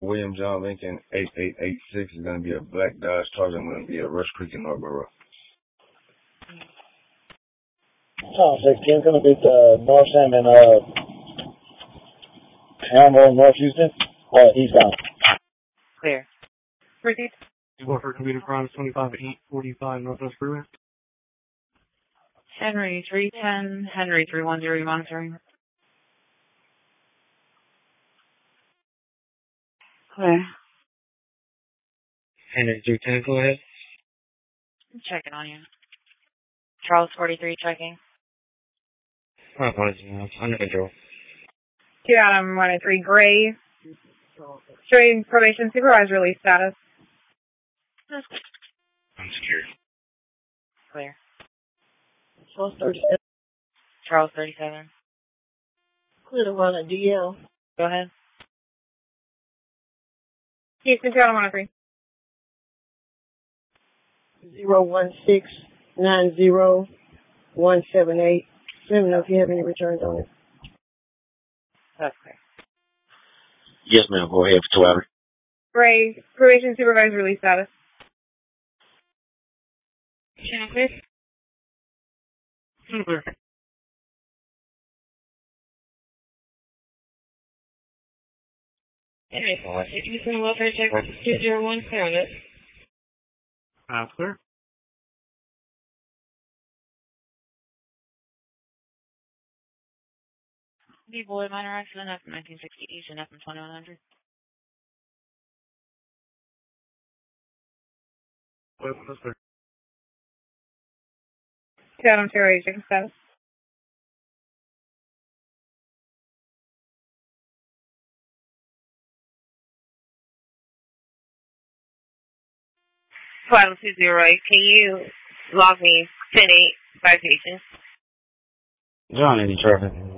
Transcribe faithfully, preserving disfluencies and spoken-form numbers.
William John Lincoln eight eight eight six is going to be a black Dodge Charger. I'm going to be at Rush Creek in Northborough. Tom sixteen, going to be uh, North Sam and uh, Elmore, North Houston, or eastbound. Clear. Proceed. You go for computer crimes twenty-five eight forty-five Northwest Freeway. Henry three ten, Henry three one zero, monitoring. Clear. Henry three ten, go ahead. I'm checking on you. Charles forty-three checking. My apologies, man. Under control. Two Adam one three Gray. Showing probation supervisor release status. I'm scared. Clear. Charles thirty-seven. Charles thirty-seven. Clear to run a D L. Go ahead. Houston two Adam one three. Zero one six nine zero one seven eight. Let me know if you have any returns on it. That's clear. Yes, ma'am. Go ahead for two hours. Gray, probation supervisor release status. Channel clear. Clear. Henry four, Houston welfare check two zero one, clear on it. Uh, clear. D boy minor accident after nineteen sixty East and F M twenty-one hundred. Wait, that's clear. Two Adam two eight check status. Two Adam two zero eight, can you log me ten eight five pages? John, any traffic?